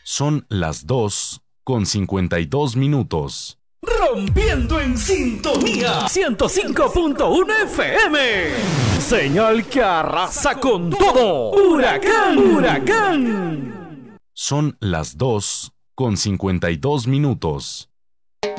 Son las 2:52. Rompiendo en sintonía 105.1 FM. Señal que arrasa con todo. Huracán, huracán. Son las 2:52.